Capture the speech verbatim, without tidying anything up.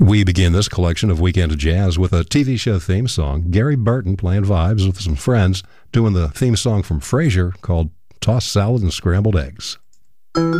We begin this collection of Weekend Jazz with a T V show theme song. Gary Burton playing vibes with some friends, doing the theme song from Frasier called Tossed Salad and Scrambled Eggs.